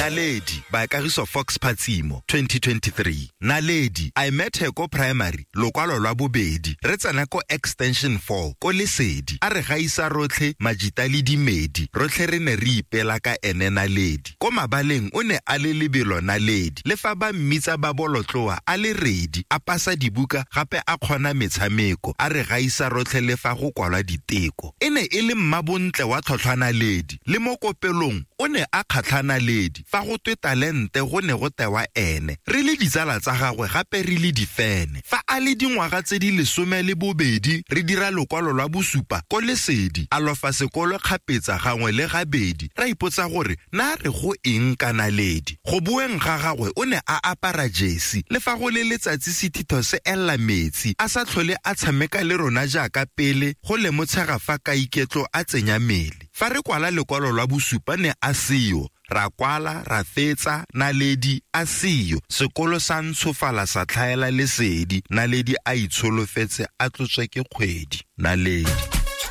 Naledi by Kagiso Fox Phatsimo 2023. Naledi I met her ko primary lokwalo lwa bobedi re tsena ko extension 4 ko Lesedi a re gaisa rotlhe majita le dimedi rotlhe re ne re ipela ka ene Naledi ko mabaleng o ne a le lebelo Naledi le fa ba mmitsa ba bolotloa a le ready a pasa dibuka gape a kgona metshameko a re gaisa rotlhe le fa go kwalwa diteko ene e le mmabontle wa tlhotlhwana Naledi le mo kopelong o ne a kgatlhana Naledi fa go twe talente go ne go tewa ene re le ditsala tsa gagwe gape re le difene fa a le dingwaga tse di 12 re dira lokwalo lwa bosupa ko Lesedi a lofa sekolo kgapetsa gangwe le gabedi ra ipotsa gore na re go eng ka Naledi go bueng ga gagwe o ne a apara jersey le fa go le letsatsi sethitho se ella metsi a sa tlhole a tshameka le rona jaaka pele go le motshega fa ka iketlo a tsenya mele fa re kwala lekwalo lwa bosupa ne a seyo ra kwala ra fetsa Naledi a seyo sekolo sa ntshofala sa tlhaela Lesedi Naledi a itsholofetse a tlotswe ke kgwedi Naledi